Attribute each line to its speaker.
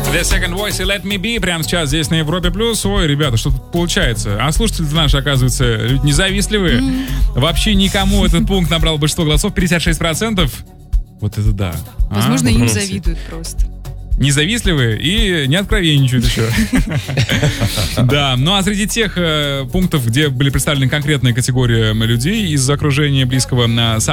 Speaker 1: The Second Voice и Let Me Be прямо сейчас здесь на Европе+. Ой, ребята, что тут получается? А слушатели наши, оказывается, люди независтливые. Вообще никому этот пункт набрал большинство голосов, 56%. Вот это да.
Speaker 2: Возможно, им завидуют просто.
Speaker 1: Независтливые и не откровенничают еще. Да, ну а среди тех пунктов, где были представлены конкретные категории людей из окружения близкого,